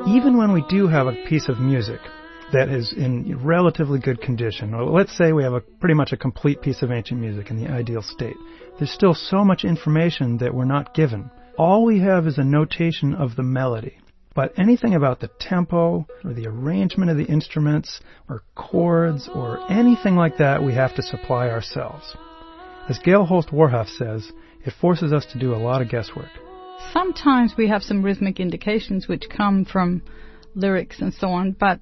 Even when we do have a piece of music that is in relatively good condition, or let's say we have pretty much a complete piece of ancient music in the ideal state, there's still so much information that we're not given. All we have is a notation of the melody. But anything about the tempo, or the arrangement of the instruments, or chords, or anything like that, we have to supply ourselves. As Gail Holst Warhoff says, it forces us to do a lot of guesswork. Sometimes we have some rhythmic indications which come from lyrics and so on, but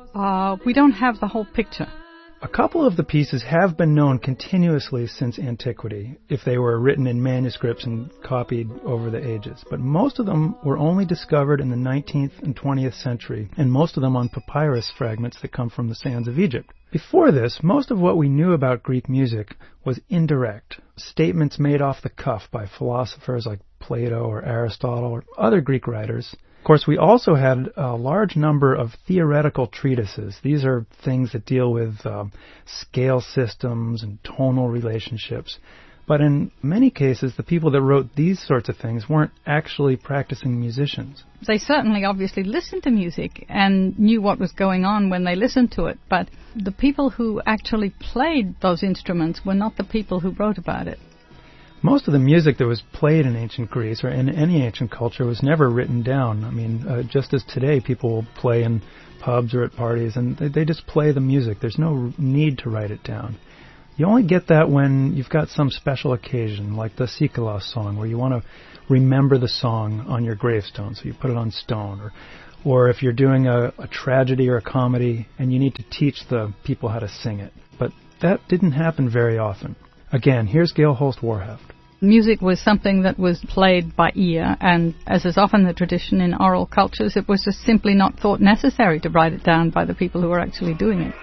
we don't have the whole picture. A couple of the pieces have been known continuously since antiquity, if they were written in manuscripts and copied over the ages. But most of them were only discovered in the 19th and 20th century, and most of them on papyrus fragments that come from the sands of Egypt. Before this, most of what we knew about Greek music was indirect, statements made off the cuff by philosophers like Plato or Aristotle or other Greek writers. Of course, we also had a large number of theoretical treatises. These are things that deal with scale systems and tonal relationships. But in many cases, the people that wrote these sorts of things weren't actually practicing musicians. They certainly obviously listened to music and knew what was going on when they listened to it, but the people who actually played those instruments were not the people who wrote about it. Most of the music that was played in ancient Greece or in any ancient culture was never written down. I mean, just as today people will play in pubs or at parties, and they just play the music. There's no need to write it down. You only get that when you've got some special occasion, like the Sikelos song, where you want to remember the song on your gravestone, so you put it on stone. Or if you're doing a tragedy or a comedy and you need to teach the people how to sing it. But that didn't happen very often. Again, here's Gail Holst Warhoff. Music was something that was played by ear, and as is often the tradition in oral cultures, it was just simply not thought necessary to write it down by the people who were actually doing it.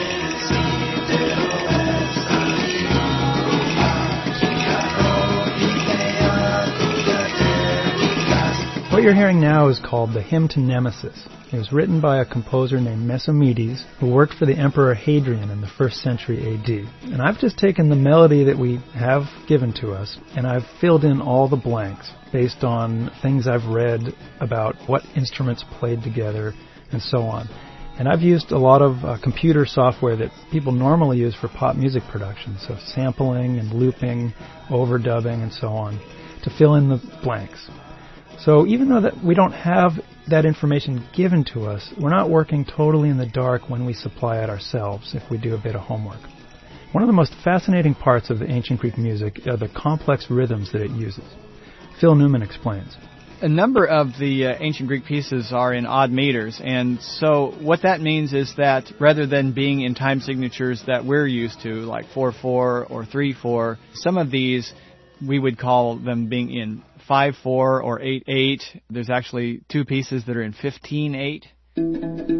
What you're hearing now is called the Hymn to Nemesis. It was written by a composer named Mesomedes, who worked for the Emperor Hadrian in the 1st century AD. And I've just taken the melody that we have given to us, and I've filled in all the blanks based on things I've read about what instruments played together and so on. And I've used a lot of computer software that people normally use for pop music production, so sampling and looping, overdubbing, and so on, to fill in the blanks. So even though that we don't have that information given to us, we're not working totally in the dark when we supply it ourselves if we do a bit of homework. One of the most fascinating parts of the ancient Greek music are the complex rhythms that it uses. Phil Newman explains. A number of the ancient Greek pieces are in odd meters, and so what that means is that rather than being in time signatures that we're used to, like 4/4 or 3/4, some of these we would call them being in 5/4 or 8/8. There's actually two pieces that are in 15/8.